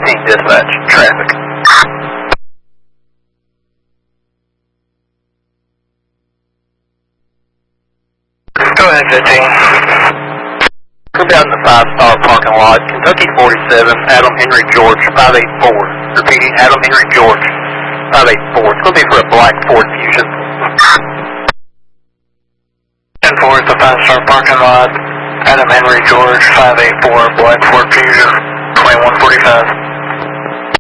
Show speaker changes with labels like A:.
A: dispatch, traffic. Go ahead, 15. Come down to the 5-star parking lot, Kentucky 47, Adam Henry George, 584. Repeating, Adam Henry George, 584. It's going to be for a black Ford Fusion. 10-4 at the 5-star parking lot, Adam Henry George, 584, black Ford Fusion, 2145.